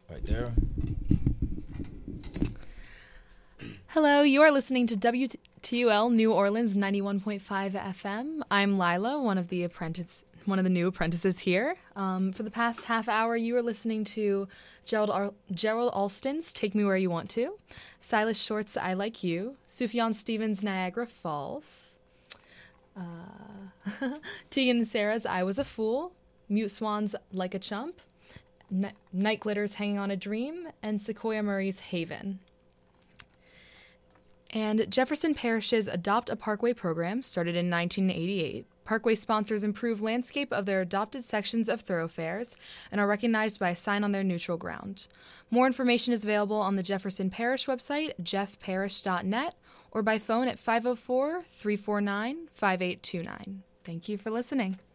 Right there. Hello, you are listening to WTUL New Orleans 91.5 FM. I'm Lila, one of the new apprentices here. For the past half hour, you are listening to Gerald Alston's "Take Me Where You Want To," Silas Short's "I Like You," Sufjan Stevens' "Niagara Falls," Tegan and Sarah's "I Was a Fool," Mute Swan's "Like a Chump," Night Glitter's "Hanging on a Dream," and Sequoia Murray's "Haven." And Jefferson Parish's Adopt a Parkway program started in 1988. Parkway sponsors improve landscape of their adopted sections of thoroughfares and are recognized by a sign on their neutral ground. More information is available on the Jefferson Parish website, jeffparish.net, or by phone at 504-349-5829. Thank you for listening.